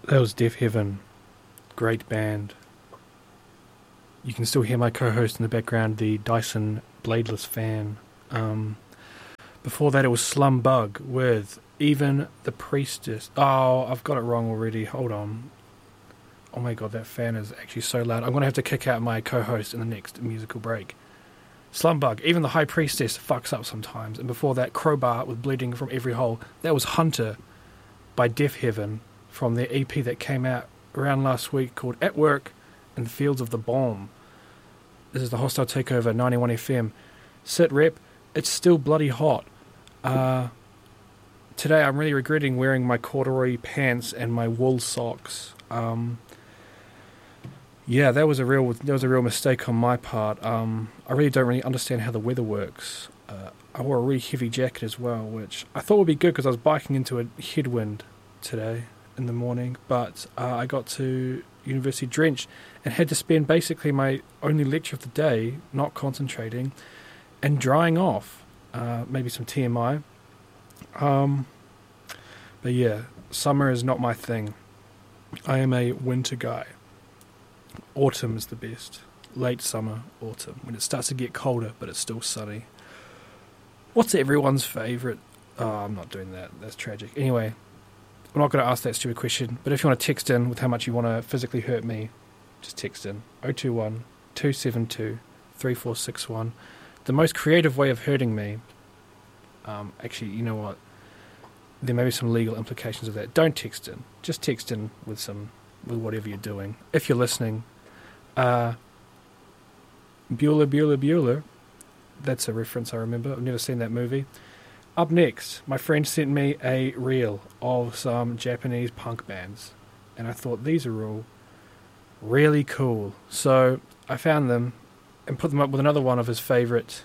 That was Deaf Heaven. Great band. You can still hear my co-host in the background, the Dyson Bladeless fan. Before that, it was Slum Bug with Even the Priestess. Oh, I've got it wrong already. Hold on. Oh my god, that fan is actually so loud. I'm going to have to kick out my co-host in the next musical break. Slum Bug, Even the High Priestess fucks up sometimes. And before that, Crowbar with Bleeding from Every Hole. That was Hunter by Deaf Heaven from their EP that came out around last week called At Work in the Fields of the Bomb. This is the Hostile Takeover 91 FM. Sit rep, it's still bloody hot. Today I'm really regretting wearing my corduroy pants and my wool socks. Yeah, that was a real mistake on my part. I really don't really understand how the weather works. I wore a really heavy jacket as well, which I thought would be good because I was biking into a headwind today in the morning, but I got to university drenched and had to spend basically my only lecture of the day not concentrating and drying off. Maybe some TMI. But yeah, summer is not my thing. I am a winter guy. Autumn is the best. Late summer, autumn, when it starts to get colder but it's still sunny. What's everyone's favourite? Oh, I'm not doing that. That's tragic. Anyway, I'm not going to ask that stupid question, but if you want to text in with how much you want to physically hurt me, just text in 021 272 3461. The most creative way of hurting me, actually, you know what? There may be some legal implications of that. Don't text in. Just text in with whatever you're doing. If you're listening, Bueller, Bueller, Bueller. That's a reference I remember. I've never seen that movie. Up next, my friend sent me a reel of some Japanese punk bands, and I thought these are all really cool. So I found them and put them up with another one of his favourite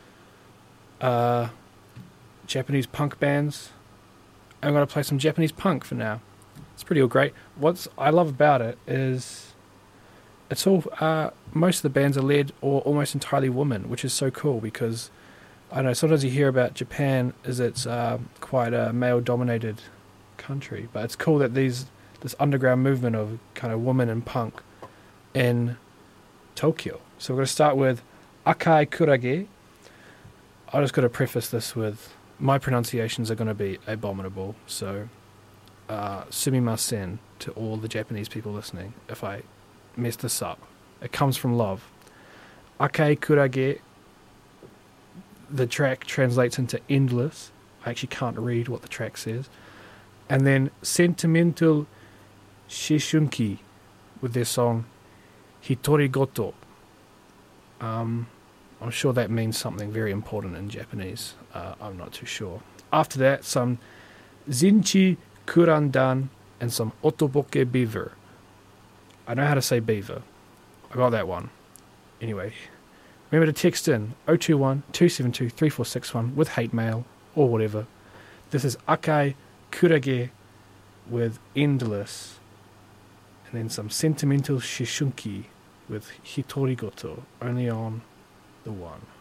Japanese punk bands. I'm going to play some Japanese punk for now. It's pretty all great. What I love about it is it's all most of the bands are led or almost entirely women, which is so cool because I don't know, sometimes you hear about Japan as it's quite a male-dominated country, but it's cool that this underground movement of kind of women and punk in Tokyo. So we're going to start with Akai Kurage. I just got to preface this with my pronunciations are going to be abominable, so sumimasen to all the Japanese people listening if I mess this up. It comes from love. Akai Kurage, the track translates into endless. I actually can't read what the track says. And then Sentimental Shishunki with their song Hitori Goto. I'm sure that means something very important in Japanese. I'm not too sure. After that, some Zinchi Kurandan and some Otoboke Beaver. I know how to say beaver. I got that one. Anyway, remember to text in 021 272 3461 with hate mail or whatever. This is Akai Kurage with Endless. And then some Sentimental Shishunki with Hitori Goto, only on the one.